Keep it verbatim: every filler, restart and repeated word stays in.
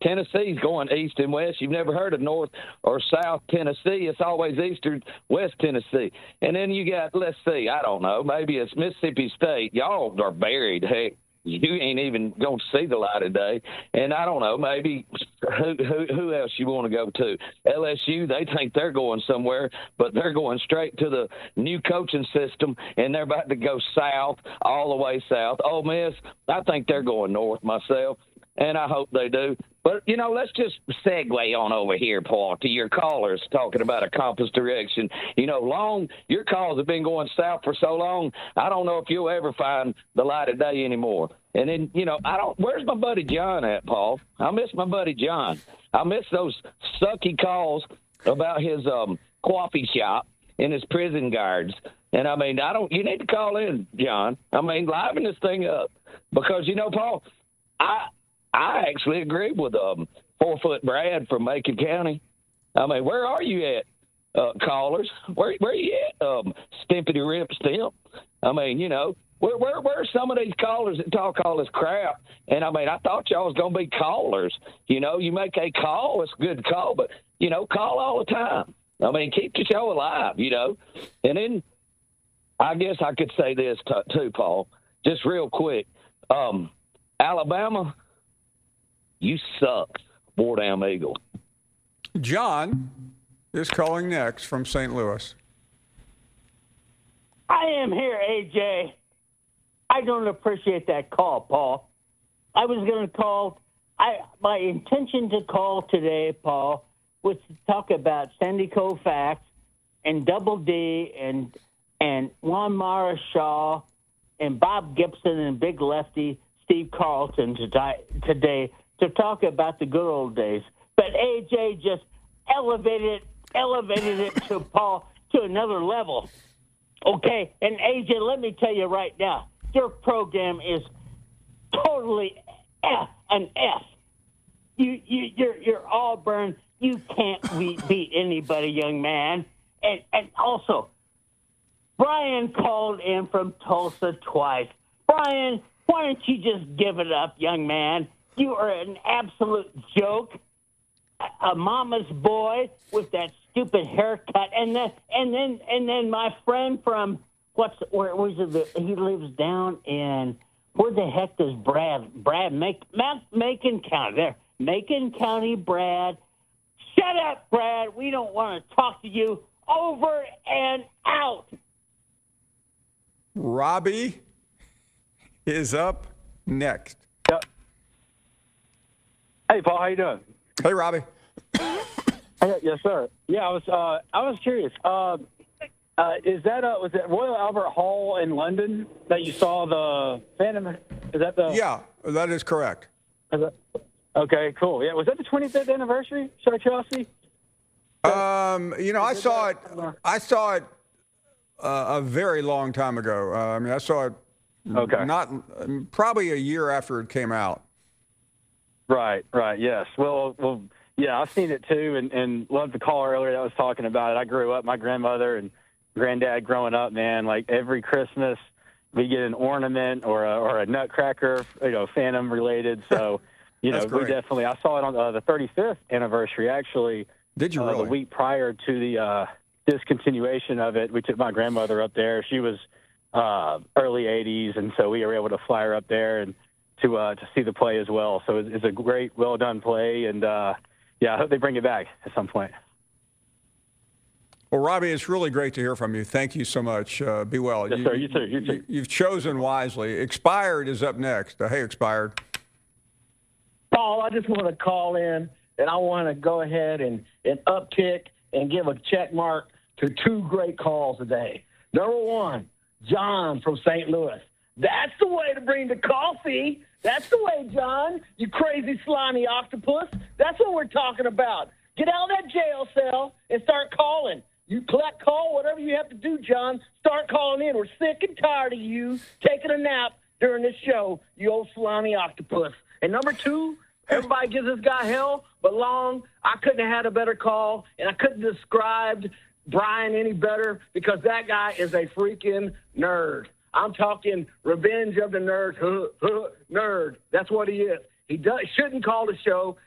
Tennessee's going east and west. You've never heard of North or South Tennessee. It's always east or west Tennessee. And then you got, let's see, I don't know, maybe it's Mississippi State. Y'all are buried. Heck, you ain't even going to see the light of day. And I don't know, maybe who who, who else you want to go to? L S U, they think they're going somewhere, but they're going straight to the new coaching system, and they're about to go south, all the way south. Ole Miss, I think they're going north myself, and I hope they do. But, you know, let's just segue on over here, Paul, to your callers talking about a compass direction. You know, long, your calls have been going south for so long, I don't know if you'll ever find the light of day anymore. And then, you know, I don't, where's my buddy John at, Paul? I miss my buddy John. I miss those sucky calls about his um, coffee shop and his prison guards. And, I mean, I don't, you need to call in, John. I mean, liven this thing up. Because, you know, Paul, I, I actually agree with um, Four-Foot Brad from Macon County. I mean, where are you at, uh, callers? Where where are you at, um, Stimpity Rip Stimp? I mean, you know, where, where where are some of these callers that talk all this crap? And, I mean, I thought y'all was going to be callers. You know, you make a call, it's a good call, but, you know, call all the time. I mean, keep the show alive, you know. And then I guess I could say this, t- too, Paul, just real quick. Um, Alabama, you suck, War Damn Eagle. John is calling next from Saint Louis. I am here, A J. I don't appreciate that call, Paul. I was going to call. I my intention to call today, Paul, was to talk about Sandy Koufax and Double D and and Juan Mara Shaw and Bob Gibson and Big Lefty Steve Carlson today. today to talk about the good old days. But A J just elevated elevated it to Paul to another level. Okay, and A J, let me tell you right now, your program is totally F, an F. You you you're you're Auburn. You can't beat, beat anybody, young man. And and also, Brian called in from Tulsa twice. Brian, why don't you just give it up, young man? You are an absolute joke, a mama's boy with that stupid haircut, and then and then and then my friend from what's where was it? He lives down in where the heck does Brad Brad make Macon County there? Macon County, Brad. Shut up, Brad. We don't want to talk to you. Over and out. Robbie is up next. Yep. Hey, Paul, how you doing? Hey, Robbie. Hey, yes, sir. Yeah, I was. Uh, I was curious. Uh, uh, is that uh, was it Royal Albert Hall in London that you saw the Phantom? Is that the? Yeah, that is correct. Is that, okay, cool. Yeah, was that the twenty-fifth anniversary? Sorry, Chelsea. Um, you know, I saw it. I saw it uh, a very long time ago. Uh, I mean, I saw it. Okay. Not probably a year after it came out. Right, right, yes. Well, well, yeah, I've seen it too, and, and loved the caller earlier that was talking about it. I grew up, my grandmother and granddad growing up, man, like every Christmas we get an ornament or a, or a nutcracker, you know, Phantom related. So, you know, we definitely, I saw it on uh, the thirty-fifth anniversary, actually. Did you uh, really? The week prior to the uh, discontinuation of it. We took my grandmother up there. She was uh, early eighties, and so we were able to fly her up there and to uh, to see the play as well. So it's, it's a great, well-done play, and, uh, yeah, I hope they bring it back at some point. Well, Robbie, it's really great to hear from you. Thank you so much. Uh, be well. Yes, you, sir. You too. You too. You, you've chosen wisely. Expired is up next. Uh, hey, Expired. Paul, I just want to call in, and I want to go ahead and, and uptick and give a check mark to two great calls today. Number one, John from Saint Louis. That's the way to bring the coffee. That's the way, John, you crazy slimy octopus. That's what we're talking about. Get out of that jail cell and start calling. You collect call, whatever you have to do, John. Start calling in. We're sick and tired of you taking a nap during this show, you old slimy octopus. And number two, everybody gives this guy hell, but Long, I couldn't have had a better call, and I couldn't have described Brian any better because that guy is a freaking nerd. I'm talking Revenge of the Nerds, huh, huh, nerd. That's what he is. He does, shouldn't call the show.